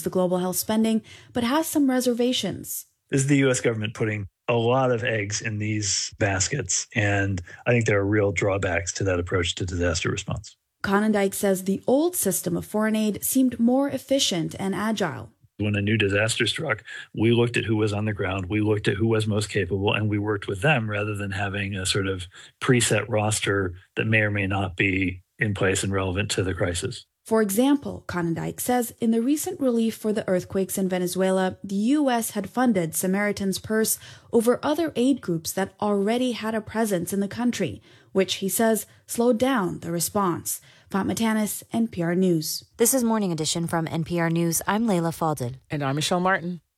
the global health spending, but has some reservations. This is the U.S. government putting a lot of eggs in these baskets, and I think there are real drawbacks to that approach to disaster response. Konyndyk says the old system of foreign aid seemed more efficient and agile. When a new disaster struck, we looked at who was on the ground, we looked at who was most capable, and we worked with them rather than having a sort of preset roster that may or may not be in place and relevant to the crisis. For example, Konyndyk says in the recent relief for the earthquakes in Venezuela, the U.S. had funded Samaritan's Purse over other aid groups that already had a presence in the country, which he says slowed down the response. Fatma Tanis, NPR News. This is Morning Edition from NPR News. I'm Layla Fadel. And I'm Michelle Martin.